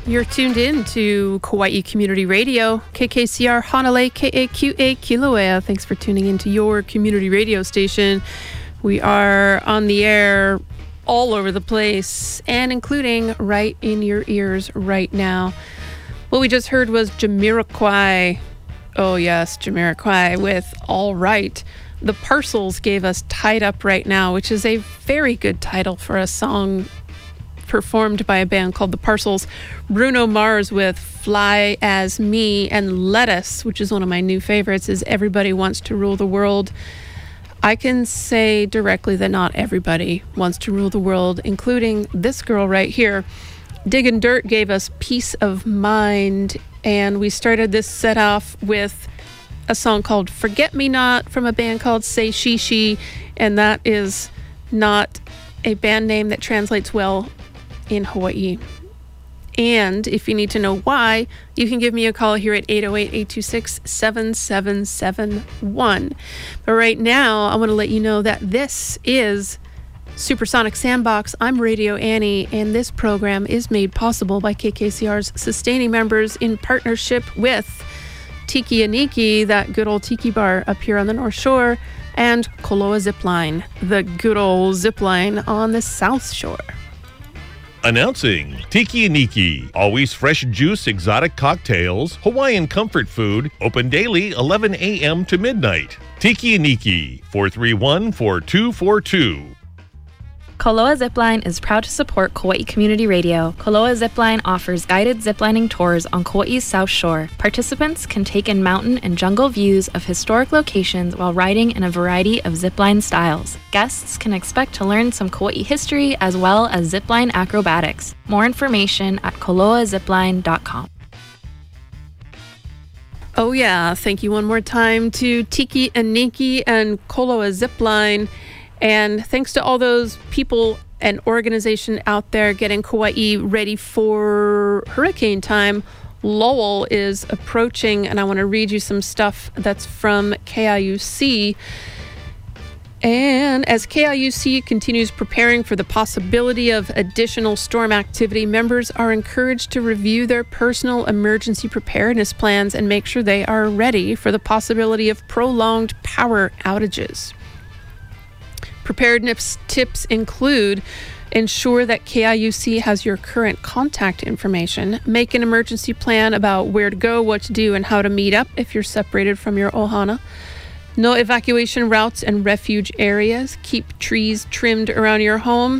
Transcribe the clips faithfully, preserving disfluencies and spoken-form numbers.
You're tuned in to Kauai Community Radio, K K C R Hanalei, K A Q A Kilauea. Thanks for tuning into your community radio station. We are on the air all over the place and including right in your ears right now. What we just heard was Jamiroquai. Oh yes, Jamiroquai with All Right. The Parcels gave us Tied Up Right Now, which is a very good title for a song performed by a band called The Parcels. Bruno Mars with Fly As Me, and Lettuce, which is one of my new favorites, is Everybody Wants to Rule the World. I can say directly that not everybody wants to rule the world, including this girl right here. Diggin' Dirt gave us Peace of Mind, and we started this set off with a song called Forget Me Not from a band called Say She She, and that is not a band name that translates well in Hawaii. And if you need to know why, you can give me a call here at eight oh eight, eight two six, seven seven seven one. But right now, I want to let you know that this is Supersonic Sandbox. I'm Radio Annie, and this program is made possible by K K C R's sustaining members in partnership with Tiki Aniki, that good old tiki bar up here on the North Shore, and Koloa Zipline, the good old zipline on the South Shore. Announcing Tiki Aniki, always fresh juice, exotic cocktails, Hawaiian comfort food, open daily eleven a.m. to midnight. Tiki Aniki, four three one, four two four two. Koloa Zipline is proud to support Kauai Community Radio. Koloa Zipline offers guided ziplining tours on Kauai's South Shore. Participants can take in mountain and jungle views of historic locations while riding in a variety of zipline styles. Guests can expect to learn some Kauai history as well as zipline acrobatics. More information at koloa zipline dot com. Oh yeah, thank you one more time to Tiki Aniki and Koloa Zipline. And thanks to all those people and organization out there getting Kauai ready for hurricane time. Lowell is approaching, and I want to read you some stuff that's from K I U C. And as K I U C continues preparing for the possibility of additional storm activity, members are encouraged to review their personal emergency preparedness plans and make sure they are ready for the possibility of prolonged power outages. Preparedness tips include ensure that K I U C has your current contact information, make an emergency plan about where to go, what to do, and how to meet up if you're separated from your ohana. Know evacuation routes and refuge areas. Keep trees trimmed around your home.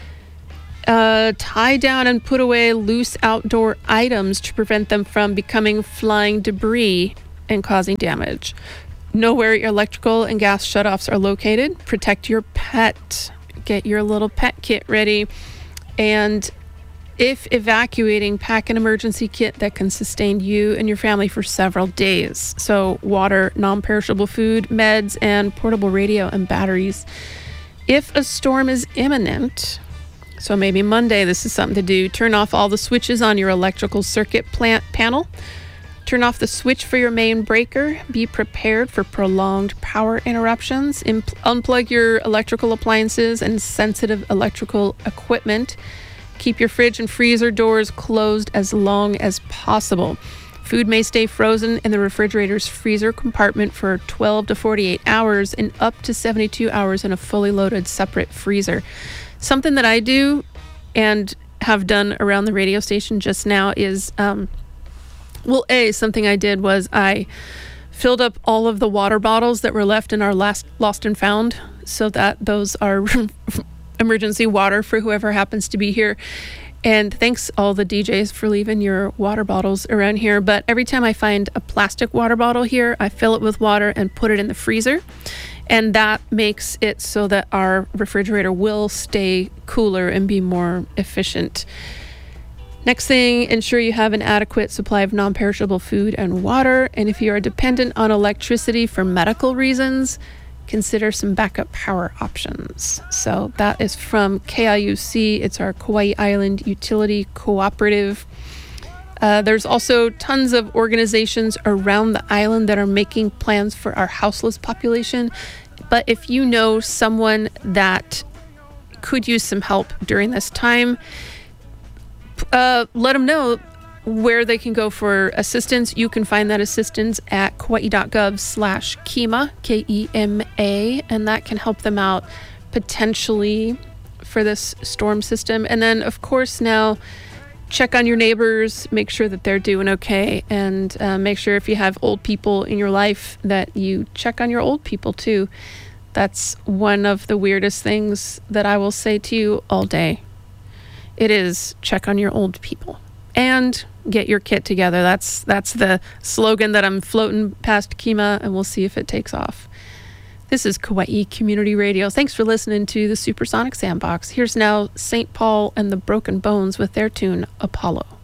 Uh, tie down and put away loose outdoor items to prevent them from becoming flying debris and causing damage. Know where your electrical and gas shutoffs are located. Protect your pet. Get your little pet kit ready. And if evacuating, pack an emergency kit that can sustain you and your family for several days. So water, non-perishable food, meds, and portable radio and batteries. If a storm is imminent, so maybe Monday, this is something to do. Turn off all the switches on your electrical circuit plant panel. Turn off the switch for your main breaker. Be prepared for prolonged power interruptions. Impl- unplug your electrical appliances and sensitive electrical equipment. Keep your fridge and freezer doors closed as long as possible. Food may stay frozen in the refrigerator's freezer compartment for twelve to forty-eight hours and up to seventy-two hours in a fully loaded separate freezer. Something that I do and have done around the radio station just now is... Um, Well, A, something I did was I filled up all of the water bottles that were left in our last lost and found so that those are emergency water for whoever happens to be here. And thanks all the D Js for leaving your water bottles around here. But every time I find a plastic water bottle here, I fill it with water and put it in the freezer. And that makes it so that our refrigerator will stay cooler and be more efficient. Next thing, ensure you have an adequate supply of non-perishable food and water. And if you are dependent on electricity for medical reasons, consider some backup power options. So that is from K I U C. It's our Kauai Island Utility Cooperative. Uh, there's also tons of organizations around the island that are making plans for our houseless population. But if you know someone that could use some help during this time, uh, let them know. where they can go for assistance. You can find that assistance at kauai.gov slash KEMA, K E M A, and that can help them out potentially for this storm system. And then, of course, now check on your neighbors, make sure that they're doing okay, and uh, make sure if you have old people in your life that you check on your old people too. That's one of the weirdest things that I will say to you all day. It is check on your old people and get your kit together. That's that's the slogan that I'm floating past KEMA, and we'll see if it takes off. This is Kauai Community Radio. Thanks for listening to the Supersonic Sandbox. Here's now Saint Paul and the Broken Bones with their tune, Apollo.